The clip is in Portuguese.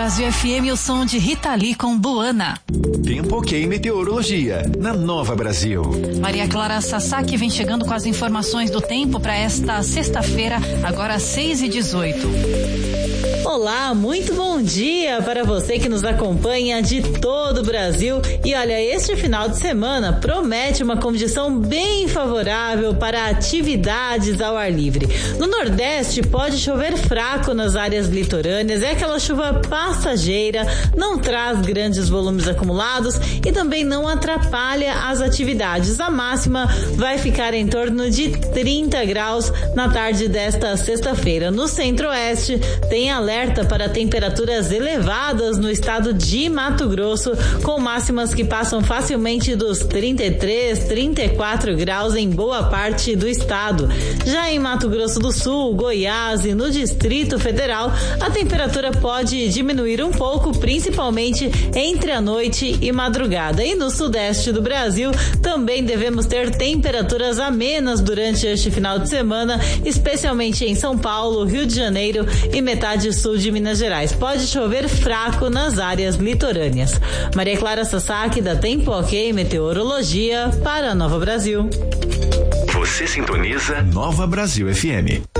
Brasil FM, o som de Rita Lee com Buana. Tempo ok, meteorologia, na Nova Brasil. Maria Clara Sasaki vem chegando com as informações do tempo para esta sexta-feira, agora 6h18. Olá, muito bom dia para você que nos acompanha de todo o Brasil. E olha, este final de semana promete uma condição bem favorável para atividades ao ar livre. No Nordeste pode chover fraco nas áreas litorâneas, é aquela chuva passageira, não traz grandes volumes acumulados e também não atrapalha as atividades. A máxima vai ficar em torno de 30 graus na tarde desta sexta-feira. No Centro-Oeste tem alerta para temperaturas elevadas no estado de Mato Grosso, com máximas que passam facilmente dos 33, 34 graus em boa parte do estado. Já em Mato Grosso do Sul, Goiás e no Distrito Federal, a temperatura pode diminuir um pouco, principalmente entre a noite e madrugada. E no sudeste do Brasil, também devemos ter temperaturas amenas durante este final de semana, especialmente em São Paulo, Rio de Janeiro e metade sul de Minas Gerais. Pode chover fraco nas áreas litorâneas. Maria Clara Sasaki, da Tempo Ok Meteorologia, para a Nova Brasil. Você sintoniza Nova Brasil FM.